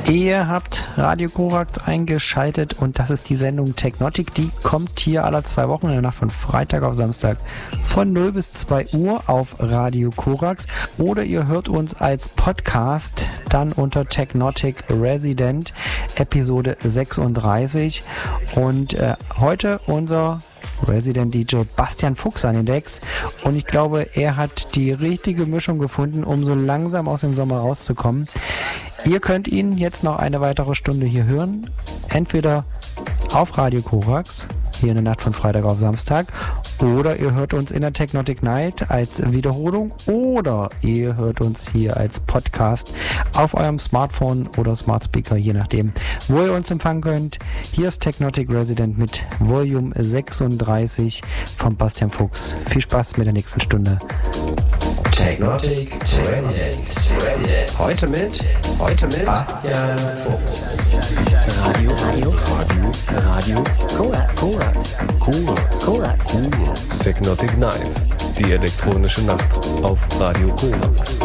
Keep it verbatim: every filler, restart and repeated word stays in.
Ihr habt Radio Korax eingeschaltet und das ist die Sendung Technotic. Die kommt hier alle zwei Wochen in der Nacht von Freitag auf Samstag von null bis zwei Uhr auf Radio Korax. Oder ihr hört uns als Podcast dann unter Technotic Resident Episode sechsunddreißig. Und äh, heute unser Resident D J Bastian Fuchs an den Decks. Und ich glaube, er hat die richtige Mischung gefunden, um so langsam aus dem Sommer rauszukommen. Ihr könnt ihn jetzt noch eine weitere Stunde hier hören. Entweder auf Radio Korax, hier in der Nacht von Freitag auf Samstag, oder ihr hört uns in der Technotic Night als Wiederholung, oder ihr hört uns hier als Podcast auf eurem Smartphone oder Smart Speaker, je nachdem, wo ihr uns empfangen könnt. Hier ist Technotic Resident mit Volume sechsunddreißig von Bastian Fuchs. Viel Spaß mit der nächsten Stunde. Technotic Resident. Resident. Heute mit, heute mit Bastian Fuchs. Radio, Radio, Radio, Radio, Korax, Korax, Korax, Korax, Technotic Night, die elektronische Nacht auf Radio Korax.